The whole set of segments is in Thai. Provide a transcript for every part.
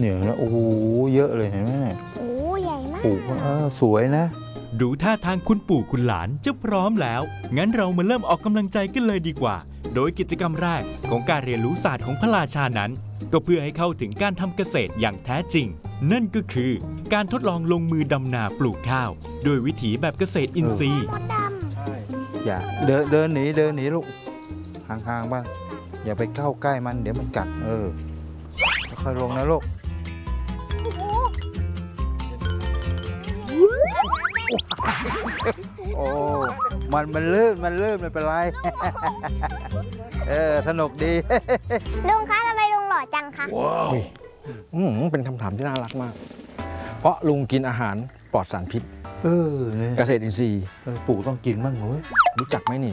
เนี่ยนะโอ้โหเยอะเลยเห็นไหมเนี่ยโอ้ใหญ่มากปลูกสวยนะดูท่าทางคุณปู่คุณหลานจะพร้อมแล้ว งั้นเรามาเริ่มออกกำลังใจกันเลยดีกว่า โดยกิจกรรมแรกของการเรียนรู้ศาสตร์ของพระราชานั้น ก็เพื่อให้เข้าถึงการทำเกษตรอย่างแท้จริง นั่นก็คือการทดลองลงมือดำนาปลูกข้าว โดยวิถีแบบเกษตรอินทรีย์มดดอย่าเดินหนีลูกห่างๆบ้างอย่าไปเข้าใกล้มันเดี๋ยวมันกัดค่อยๆลงนะลูกำโอ้โหโอ้มันลื่นไม่เป็นไร สนุกดีลุงคะทำไมลุงหล่อจังคะเป็นคำถามที่น่ารักมาก เพราะลุงกินอาหารปลอดสารพิษเนี่ยเกษตรอินทรีย์ปู่ต้องกินบ้างเว้ยรู้จักไหมนี่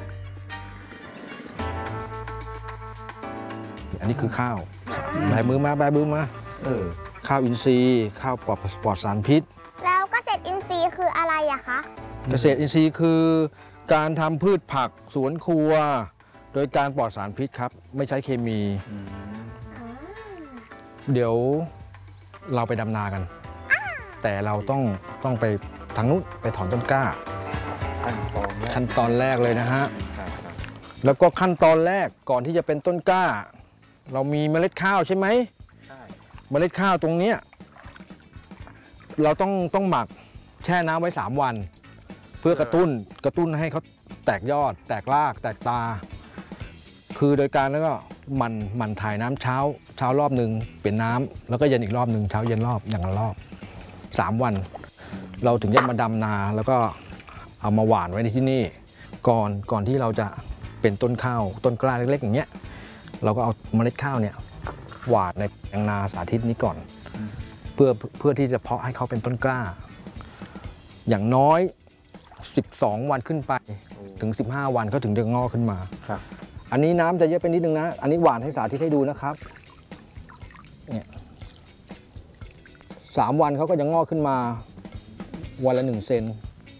อันนี้คือข้าวแบมือมาข้าวอินทรีย์ข้าวปลอดสารพิษแล้วเกษตรอินทรีย์คืออะไรอะคะเกษตรอินทรีย์คือการทำพืชผักสวนครัว โดยการปลอดสารพิษครับ ไม่ใช้เคมี เดี๋ยวเราไปดำนากัน แต่เราต้องไปทางนู้นไปถอนต้นกล้า ขั้นตอนแรกเลยนะฮะ แล้วก็ขั้นตอนแรกก่อนที่จะเป็นต้นกล้า เรามีเมล็ดข้าวใช่ไหม เมล็ดข้าวตรงเนี้ยเราต้องหมักแช่น้ำไว้3 วัน เพื่อกระตุ้นให้เขาแตกยอด แตกรากแตกตา คือโดยการแล้วก็มันถ่ายน้ำเช้ารอบหนึ่งเป็นน้ำแล้วก็เย็นอีกรอบหนึ่งเช้าเย็นรอบอย่างละรอบ3 วัน เราถึงจะมาดำนาแล้วก็เอามาหว่านไว้ในที่นี่ก่อนที่เราจะเป็นต้นข้าวต้นกล้าเล็กๆอย่างเงี้ยเราก็เอาเมล็ดข้าวเนี่ยหว่านในแปลงนาสาธิตนี้ก่อน เพื่อที่จะเพาะให้เขาเป็นต้นกล้า อย่างน้อย12 วันขึ้นไปถึง15 วันเขาถึงจะงอกขึ้นมาอันนี้น้ำจะเยอะไปนิดนึงนะอันนี้หว่านให้สาธิตให้ดูนะครับเนี่ย3 วันเขาก็จะงอกขึ้นมาวันละ1 เซน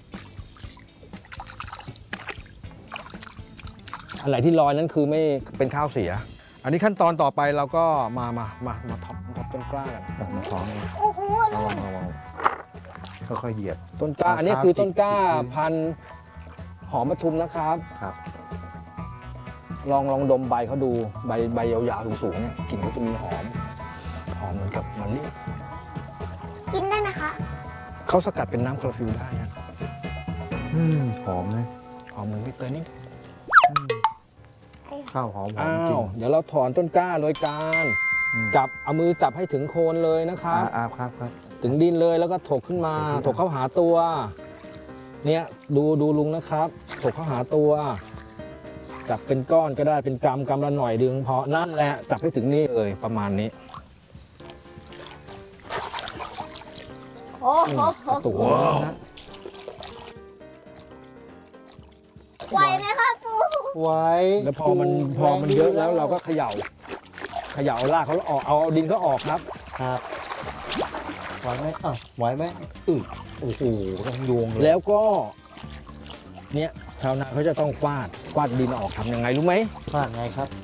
อะไรที่ลอยนั้นคือไม่เป็นข้าวเสีย อันนี้ขั้นตอนต่อไปเราก็มาท็อปต้นกล้ากันมาท้องโอ้โหระวังค่อยๆเหยียดต้นกล้าอันนี้คือต้นกล้าพันธุ์หอมปทุมนะครับครับลองดมใบเขาดูใบยาวๆสูงๆเนี่ยกลิ่นเขาจะมีหอมเหมือนกับมันนี่กินได้ไหมคะเขาสกัดเป็นน้ำคลอโรฟิลได้นะหอมเลยหอมเหมือนใบเตยนิดข้าวหอมอ้าจริงวเดี๋ยวเราถอนต้นกล้าโดยการเอามือจับให้ถึงโคนเลยนะครับครับถึงดินเลยแล้วก็ถกขึ้นมาถกเข้าหาตัวเนี่ยดูลุงนะครับถกเข้าหาตัวจับเป็นก้อนก็ได้เป็นกำละหน่อยดึงพอนั่นแหละจับให้ถึงนี่เลยประมาณนี้โอ้โหตัวนะไหวไหมคะปูไว้แล้วพอมันเยอะแล้วเราก็เขย่ารากเขาออกเอาดินเขาออกครับครับไหวไหมไหวไหมโอ้โหต้องโยงเลยแล้วก็เนี่ยชาวนาเขาจะต้องฟาดดินออกทำยังไงรู้ไหมพลาดไงครับ